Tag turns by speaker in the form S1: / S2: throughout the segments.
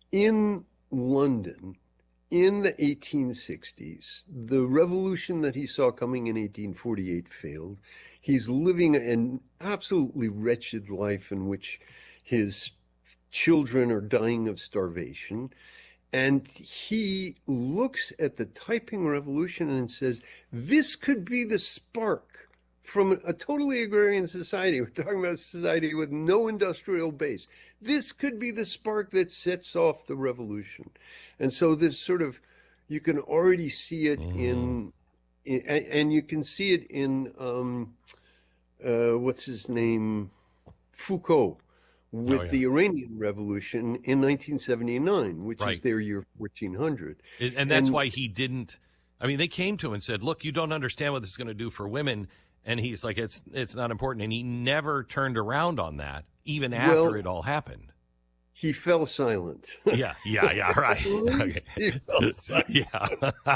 S1: in London in the 1860s. The revolution that he saw coming in 1848 failed. He's living an absolutely wretched life in which his children are dying of starvation. And he looks at the typing revolution and says, this could be the spark from a totally agrarian society. We're talking about a society with no industrial base. This could be the spark that sets off the revolution. And so this sort of, you can already see it and you can see it in, what's his name? Foucault, with the Iranian Revolution in 1979, which is their year 1400.
S2: And that's why he didn't, I mean, they came to him and said, look, you don't understand what this is going to do for women. And he's like, it's not important. And he never turned around on that, even after it all happened.
S1: He fell silent.
S2: Yeah, right.
S1: He fell silent.
S2: Yeah.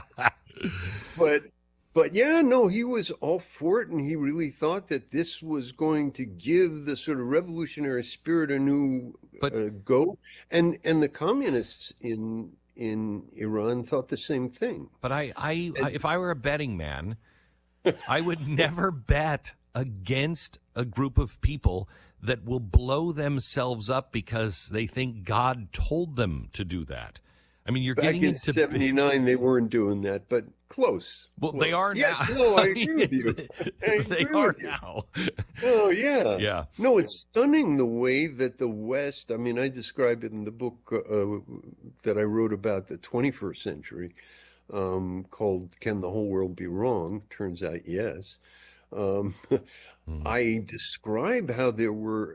S1: But yeah, no, he was all for it, and he really thought that this was going to give the sort of revolutionary spirit a new go. And the communists in Iran thought the same thing.
S2: But if I were a betting man, I would never bet against a group of people that will blow themselves up because they think God told them to do that. I mean, you're
S1: Back
S2: getting
S1: in
S2: into
S1: 79, they weren't doing that, but close.
S2: Well,
S1: close.
S2: They are now.
S1: Yes, no, I agree with you.
S2: They are now.
S1: Oh, yeah.
S2: Yeah.
S1: No, it's stunning the way that the West, I mean, I describe it in the book that I wrote about the 21st century, called Can the Whole World Be Wrong? Turns out, yes. I describe how there were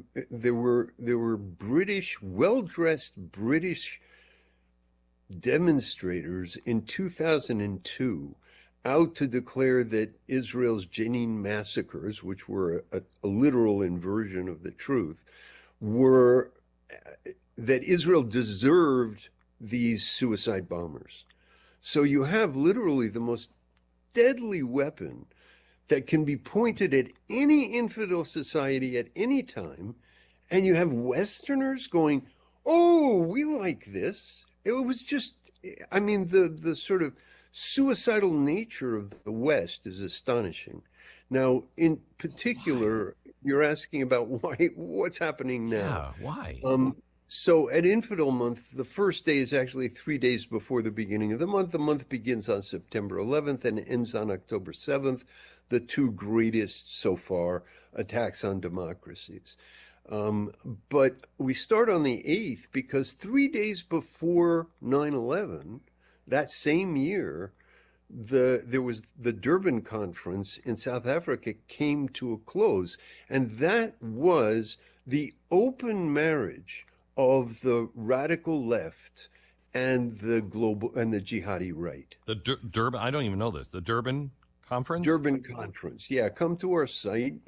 S1: British, well-dressed British demonstrators in 2002 out to declare that Israel's Jenin massacres, which were a literal inversion of the truth, were that Israel deserved these suicide bombers. So you have literally the most deadly weapon that can be pointed at any infidel society at any time, and you have Westerners going, oh, we like this. It was just, I mean, the sort of suicidal nature of the West is astonishing. Now, in particular, you're asking about what's happening now.
S2: Yeah, why?
S1: So at Infidel Month, the first day is actually 3 days before the beginning of the month. The month begins on September 11th and ends on October 7th, the two greatest so far attacks on democracies. But we start on the 8th because 3 days before 9/11, that same year, there was the Durban Conference in South Africa came to a close. And that was the open marriage of the radical left and the global and the jihadi right.
S2: The Durban, I don't even know this. The Durban Conference?
S1: Durban Conference. Yeah, come to our site,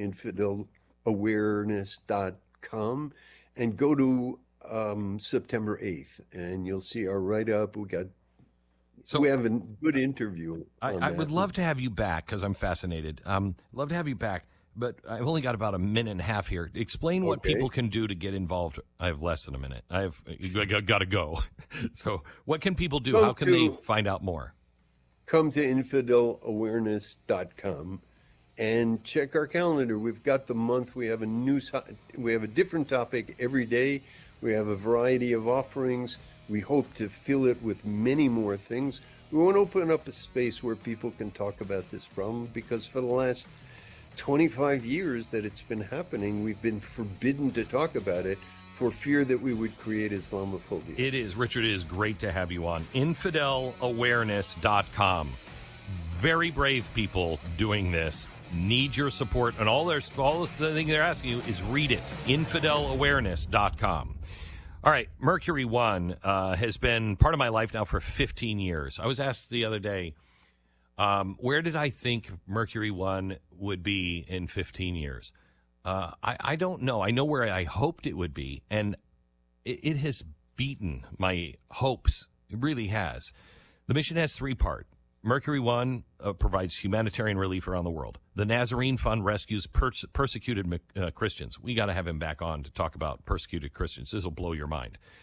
S1: infidelawareness.com, and go to September 8th, and you'll see our write-up. We have a good interview.
S2: I would love to have you back because I'm fascinated. Love to have you back. But I've only got about a minute and a half here. Explain what people can do to get involved. I have less than a minute. I got to go. So what can people do? How can they find out more?
S1: Come to infidelawareness.com and check our calendar. We've got the month. We have a different topic every day. We have a variety of offerings. We hope to fill it with many more things. We want to open up a space where people can talk about this problem because for the last 25 years that it's been happening, we've been forbidden to talk about it for fear that we would create Islamophobia.
S2: It is. Richard, it is great to have you on. Infidelawareness.com. Very brave people doing this. Need your support. And all the thing they're asking you is read it. Infidelawareness.com. All right. Mercury One has been part of my life now for 15 years. I was asked the other day, where did I think Mercury One would be in 15 years? I don't know. I know where I hoped it would be, and it has beaten my hopes. It really has. The mission has 3 parts. Mercury One provides humanitarian relief around the world. The Nazarene Fund rescues persecuted Christians. We got to have him back on to talk about persecuted Christians. This will blow your mind.